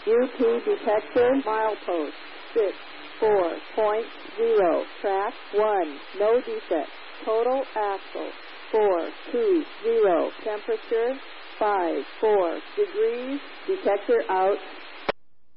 UP detector, milepost 64.0, track 1, no defect, total axle 420, temperature 54 degrees, detector out.